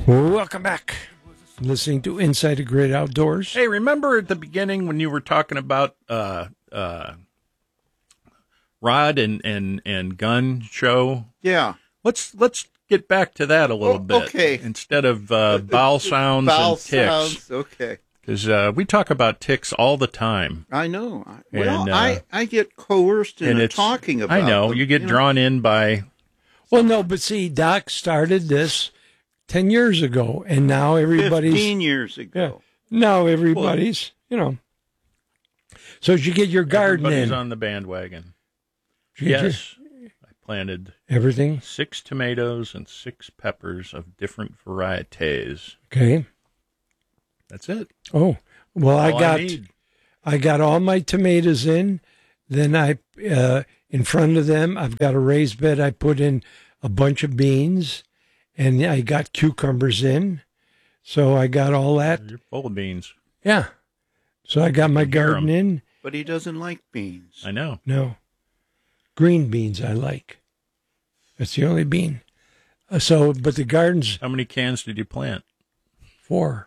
Welcome back. Listening to Inside the Great Outdoors. Hey, remember at the beginning when you were talking about rod and gun show? Yeah. Let's get back to that a little bit. Okay. Instead of bowel sounds and ticks. Sounds, okay. Because we talk about ticks all the time. I know. And, I get coerced into talking about I know. them, You get drawn in by... Well, no, but see, Doc started this 10 years ago, and now everybody's... 15 years ago. Yeah, now everybody's, So did you get your garden Everybody's in? on the bandwagon. Did Yes. I planted everything? 6 tomatoes and 6 peppers of different varieties. Okay. That's it. Oh, well, All I need. I got all my tomatoes in. Then in front of them, I've got a raised bed. I put in a bunch of beans, and I got cucumbers in. So I got all that. You're full of beans. Yeah. So I got my can hear garden 'em. in. But he doesn't like beans. I know. No. Green beans I like. That's the only bean. But the garden's How many cans did you plant? 4.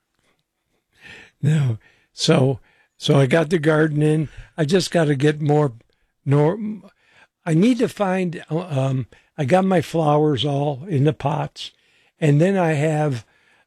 No. So I got the garden in. I just got to get more. I need to find. I got my flowers all in the pots, and then I have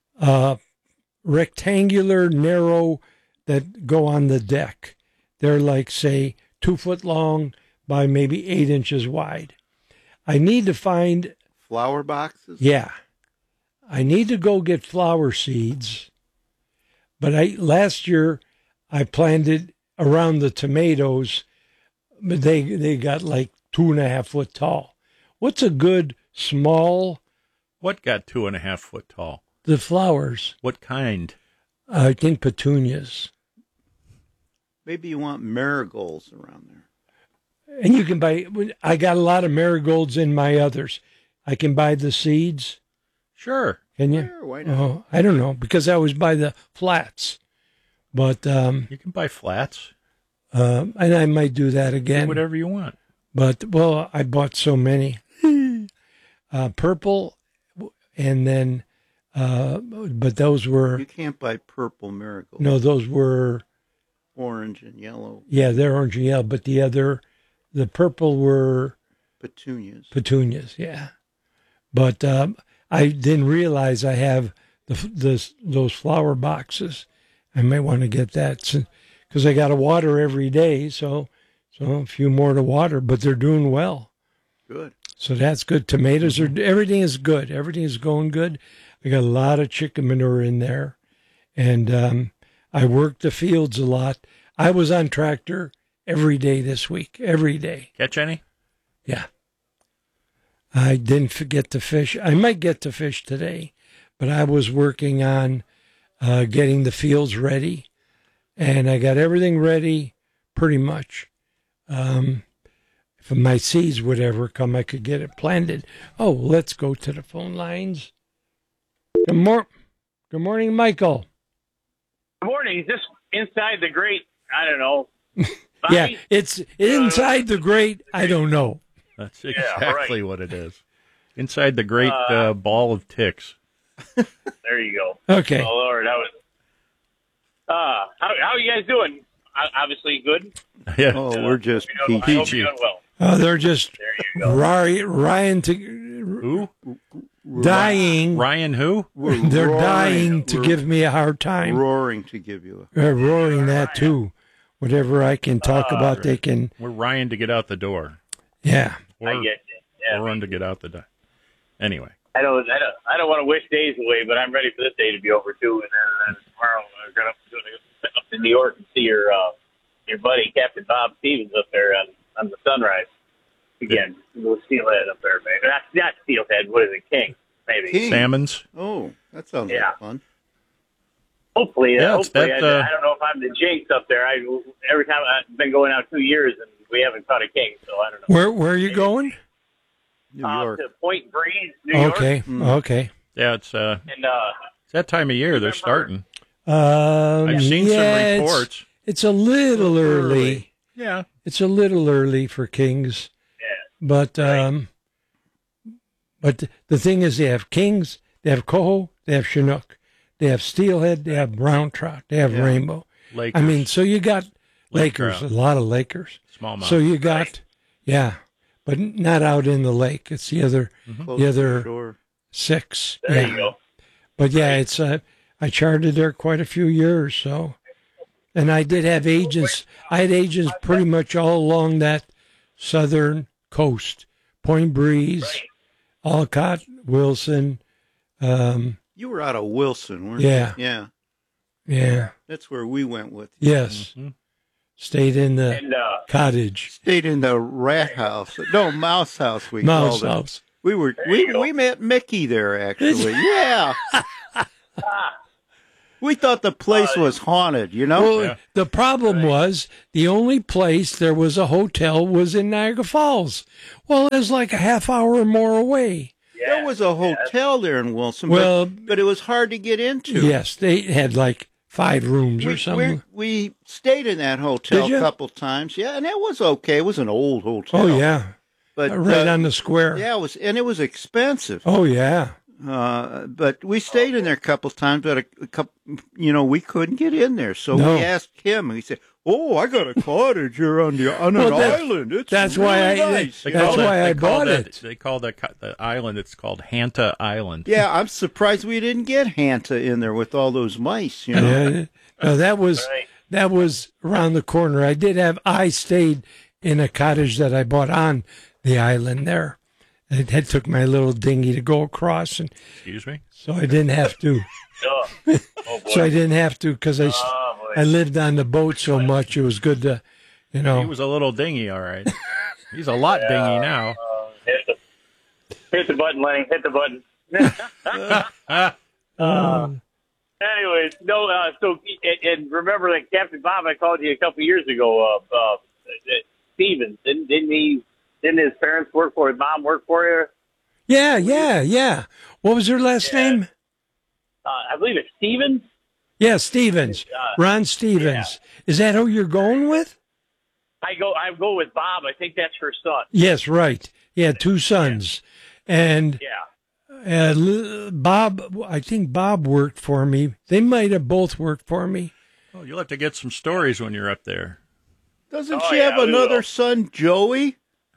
rectangular, narrow that go on the deck. They're like, say, 2 foot long by maybe 8 inches wide. I need to find. Flower boxes? Yeah. I need to go get flower seeds. But last year I planted around the tomatoes, but they got like 2.5 foot tall. What's a good small? What got 2.5 foot tall? The flowers. What kind? I think petunias. Maybe you want marigolds around there. And you can buy. I got a lot of marigolds in my others. I can buy the seeds. Sure. Can you? Sure, why not? Oh, I don't know, because I always buy the flats. But You can buy flats. and I might do that Do again. whatever you want. But I bought so many. Purple, and then but those were You can't buy purple marigolds. no, those were Orange and yellow they're orange and yellow. But the purple were petunias. petunias. Yeah, but I didn't realize I have those flower boxes. I may want to get that because I got to water every day. So a few more to water, but they're doing well. Good. So that's good. Tomatoes everything is good. Everything is going good. I got a lot of chicken manure in there, and I worked the fields a lot. I was on tractor every day this week. Every day. Catch any? Yeah. I didn't forget to fish. I might get to fish today, but I was working on getting the fields ready, and I got everything ready pretty much. If my seeds would ever come, I could get it planted. Oh, let's go to the phone lines. Good morning, Michael. Good morning. Is this inside the great, I don't know. Yeah, body? it's inside the great, I don't know. That's Yeah, exactly right. what it is. Inside the great ball of ticks. There you go. Okay. Oh, Lord. That was. How are you guys doing? Obviously good. Yeah. Oh, we're just I hope peachy. you're doing well. They're just There you go. Ryan Who? dying. Ryan who? They're roaring. dying to We're give me a hard time. roaring to give you Roaring that too. Whatever I can talk about, they can. We're Ryan to get out the door. Yeah. I Or, get you. Yeah. or run to get out the door. Anyway. I don't want to wish days away, but I'm ready for this day to be over too. And then tomorrow we're going up to New York and see your buddy Captain Bob Stevens up there on the sunrise again. We'll steelhead up there, maybe. Not steelhead. What is it? King, maybe. King. Salmons. Oh, that sounds Yeah. like fun. Hopefully, Yeah, it's hopefully. that, I don't know if I'm the jinx up there. Every time I've been going out 2 years and we haven't caught a king, so I don't know. Where are you going? New York. To Point Breeze, New York. Okay. Okay. Yeah, it's And it's that time of year they're starting. I've seen some reports. It's a little early. Yeah. It's a little early for kings. yeah, But but the thing is, they have kings. They have coho, they have Chinook, they have steelhead, they have brown trout, they have rainbow. Lakers. I mean, so you got Lake Lakers, trout. a lot of Lakers. Smallmouth. So you got, but not out in the lake. It's the other, Close to the other shore. 6. There you go. But yeah, it's I charted there quite a few years. So, and I did have agents. I had agents pretty much all along that southern coast, Point Breeze, Olcott, Wilson. You were out of Wilson, weren't Yeah. you? Yeah. Yeah. That's where we went with you. Yes. Stayed in the And cottage, Stayed in the rat house. No, mouse house we mouse called it. house. We met Mickey there actually. Yeah. We thought the place was haunted, you know? Well, the problem was the only place there was a hotel was in Niagara Falls. Well, it was like a half hour or more away. There was a hotel there in Wilson, Well- but it was hard to get into. Yes, they had like 5 rooms or something. We stayed in that hotel Did you? a couple times, yeah, and it was okay. It was an old hotel. Oh yeah, but right on the square. yeah, it was expensive. Oh yeah. But we stayed in there a couple times, but a couple, we couldn't get in there. So No. we asked him, and he said, "Oh, I got a cottage here on an Well, island. It's that's really why I- nice." They you That's call know? why I they call bought that- it. They call the island. It's called Hanta Island. Yeah, I'm surprised we didn't get Hanta in there with all those mice. You know, Yeah. No, that was around the corner. I stayed in a cottage that I bought on the island there. I had took my little dinghy to go across, and Excuse me. so I didn't have to. oh boy. So I didn't have to because Oh, boy. I lived on the boat so much. It was good to, He was a little dingy, all right. He's a lot dingy now. Hit the button, Lenny. Hit the button. Anyways, no. So, and remember that Captain Bob, I called you a couple years ago. Stevens, didn't his parents work for? His mom work for you? Yeah. What was her last name? I believe it's Stevens. Yeah, Stevens. Ron Stevens. Is that who you're going with? I go with Bob. I think that's her son. Yes, right. He had 2 sons. And Yeah. Bob, I think Bob worked for me. They might have both worked for me. Oh, you'll have to get some stories when you're up there. doesn't Oh, she yeah, have we another will. son, Joey?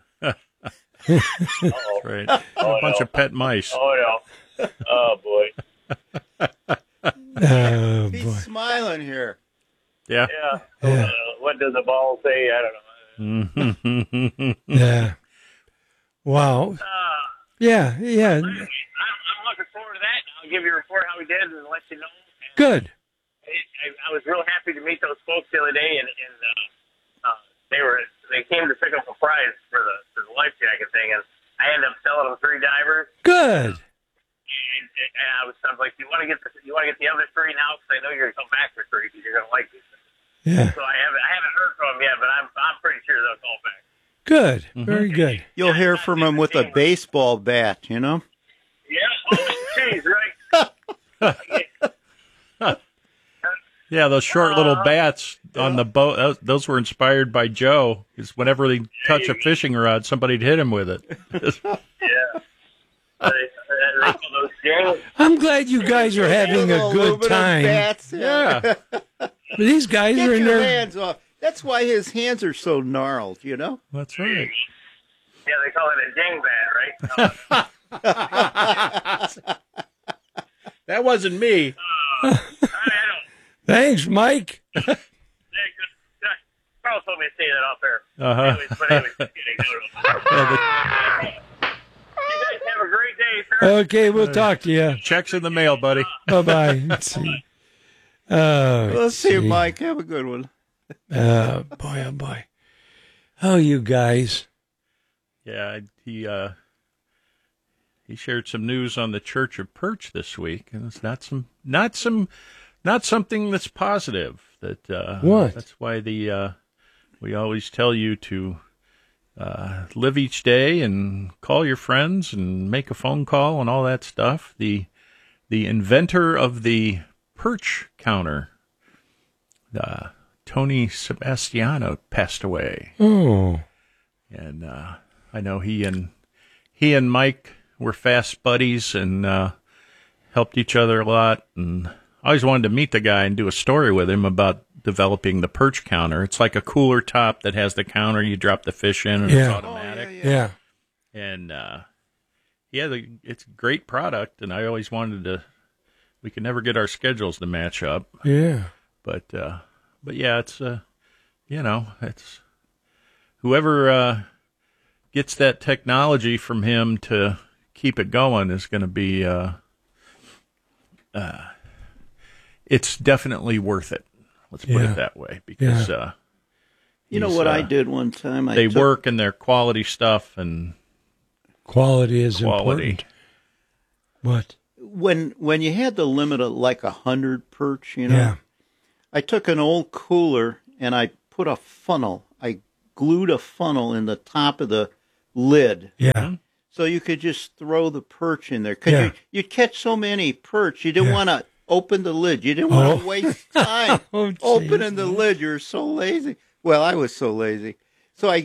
Uh-oh. Right. A bunch of pet mice. Oh no. Oh boy. Oh, He's boy. smiling here. Yeah. Yeah. Yeah. What does the ball say? I don't know. Yeah. Wow. Yeah. I'm looking forward to that. I'll give you a report how we did and let you know. Good. I was real happy to meet those folks the other day, and they came to pick up a prize for the life jacket thing, and I ended up selling them 3 divers. Good. And I was like, you want to get the other 3 now because I know you're gonna come back for 3 because you're gonna like these. Yeah. So I haven't heard from them yet, but I'm pretty sure they'll call back. Good. Very good. You'll hear from him with a baseball bat, you know? Yeah. Oh, geez, right. Yeah, those short little bats on the boat, those were inspired by Joe. Because whenever they touch a fishing rod, somebody'd hit him with it. Yeah. They call those jails. I'm glad you guys are having a Little good aluminum time. Bats, Yeah. But these guys Get are in your there. hands off. That's why his hands are so gnarled, you know? That's right. Yeah, they call it a jing bat, right? That wasn't me. I don't. Thanks, Mike. Carl told me to say that off there. Uh-huh. Anyways, just kidding. You guys have a great day, sir. Okay, we'll talk to you. Check's in the mail, buddy. Bye-bye. Let's see. Let's see, Mike. Have a good one. Boy, oh, boy. Oh, you guys. Yeah, he shared some news on the Church of Perch this week, and it's not something that's positive. What? That's why we always tell you to live each day and call your friends and make a phone call and all that stuff. The inventor of the perch counter, Tony Sebastiano, passed away. Oh. And I know he and Mike were fast buddies, and helped each other a lot, and I always wanted to meet the guy and do a story with him about developing the perch counter. It's like a cooler top that has the counter. You drop the fish in, and it's automatic. Yeah. And it's a great product, and I always wanted to. We could never get our schedules to match up. Yeah. But yeah, it's it's whoever gets that technology from him to keep it going is going to be. It's definitely worth it. Let's put it that way, because you know what I did one time? They work in their quality stuff, and quality is important. What? When you had the limit of like 100 perch, I took an old cooler and I put a funnel. I glued a funnel in the top of the lid. Yeah. So you could just throw the perch in there. Because you'd catch so many perch, you didn't want to open the lid. You didn't want to waste time opening the lid. You're so lazy. Well, I was so lazy. So I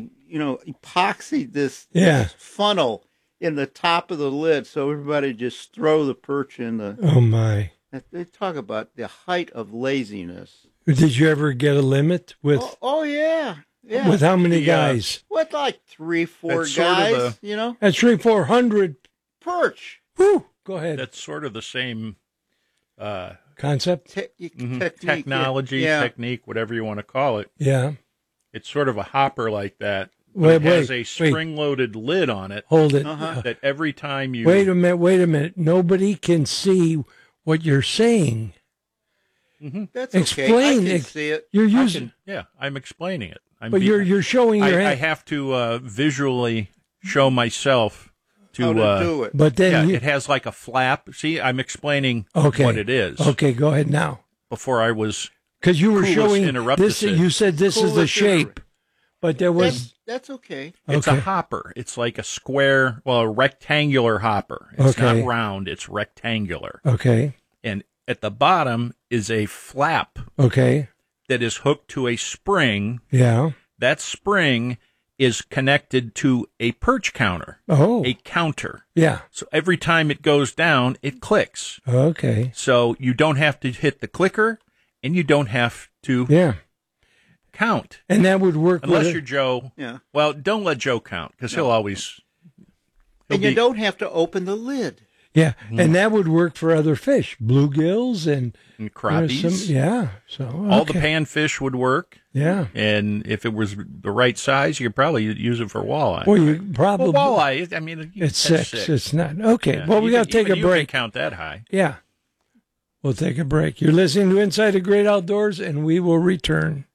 epoxied this funnel in the top of the lid, so everybody just throw the perch in the. Oh my! They talk about the height of laziness. Did you ever get a limit with? Oh yeah. With how many guys? With like 3-4 guys, That's 300-400 perch. Whew. Go ahead. That's sort of the same concept, technology, technique, whatever you want to call it. Yeah. It's sort of a hopper like that. It has a spring-loaded lid on it. Hold it. That every time you... Wait a minute. Nobody can see what you're saying. Mm-hmm. That's Explain. Okay. I can see it. You're using... I'm explaining it. You're showing your hand. I have to visually show myself how to do it. But then it has like a flap. See, I'm explaining what it is. Okay, go ahead now. Before I was... Because you were showing this, you said this is the shape, but there was. That's okay. It's a hopper. It's like a square, a rectangular hopper. It's not round. It's rectangular. Okay. And at the bottom is a flap. Okay. That is hooked to a spring. Yeah. That spring is connected to a perch counter. Oh. A counter. Yeah. So every time it goes down, it clicks. Okay. So you don't have to hit the clicker. And you don't have to count. And that would work unless you're Joe. Yeah. Well, don't let Joe count, because he'll always... you don't have to open the lid. Yeah, and that would work for other fish, bluegills and crappies. So all the panfish would work. Yeah. And if it was the right size, you could probably use it for walleye. Well, you probably... Well, walleye, I mean... It's 6. It's not. Okay, well, we got to take a break. You can count that high. Yeah. We'll take a break. You're listening to Inside the Great Outdoors, and we will return.